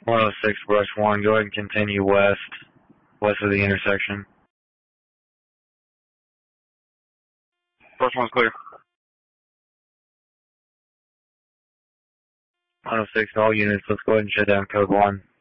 106 Brush 1, go ahead and continue west of the intersection. Brush 1's clear. 106, all units, let's go ahead and shut down code 1.